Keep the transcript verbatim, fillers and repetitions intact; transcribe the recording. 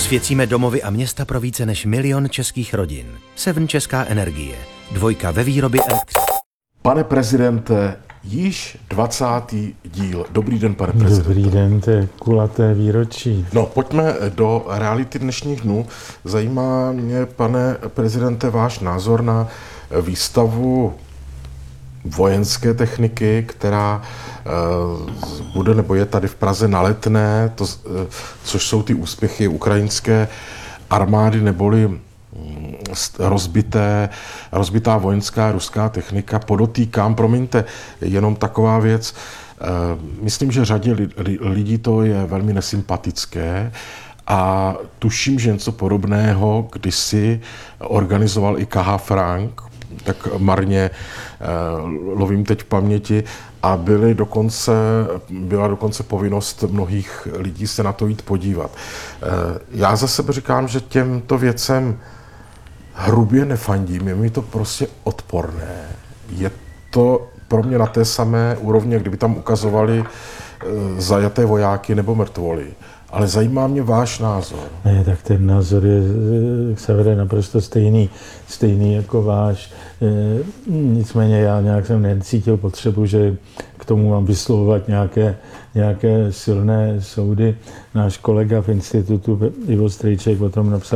Rozsvěcíme domovy a města pro více než milion českých rodin. Seven Česká energie. Dvojka ve výrobě elektřiny. Pane prezidente, již dvacátý díl. Dobrý den, pane prezidente. Dobrý den, to je kulaté výročí. No, pojďme do reality dnešních dnů. Zajímá mě, pane prezidente, váš názor na výstavu vojenské techniky, která uh, bude nebo je tady v Praze na Letné, to, uh, což jsou ty úspěchy ukrajinské armády neboli rozbité, rozbitá vojenská ruská technika. Podotýkám, promiňte, jenom taková věc. Myslím, že řadě lidí to je velmi nesympatické a tuším, že něco podobného kdysi organizoval i K H. Frank, tak marně lovím teď v paměti, a byly dokonce, byla dokonce povinnost mnohých lidí se na to jít podívat. Já za sebe říkám, že těmto věcem hrubě nefandím, je mi to prostě odporné. Je to pro mě na té samé úrovni, kdyby tam ukazovali zajaté vojáky nebo mrtvoly. Ale zajímá mě váš názor. Ne, tak ten názor je, Xavere, naprosto stejný, stejný jako váš. Nicméně já nějak jsem necítil potřebu, že k tomu mám vyslovovat nějaké, nějaké silné soudy. Náš kolega v institutu Ivo Strejček o tom napsal